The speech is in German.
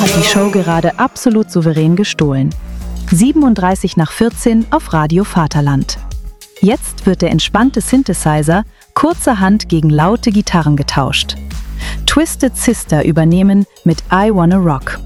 hat die Show gerade absolut souverän gestohlen. 37:14 auf Radio Vaterland. Jetzt wird der entspannte Synthesizer kurzerhand gegen laute Gitarren getauscht. Twisted Sister übernehmen mit I Wanna Rock.